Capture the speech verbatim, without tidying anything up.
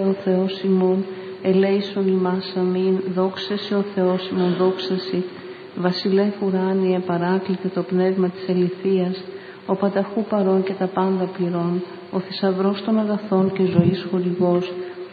ο Θεός ημών, ελέησον ημάς αμήν, δόξα σοι ο Θεός ημών, δόξα σοι. Βασιλεύ ουράνιε, παράκλητε το πνεύμα της ελιθείας, ο πανταχού παρών και τα πάντα πληρών, ο θησαυρός των αγαθών και ζωής χορηγός,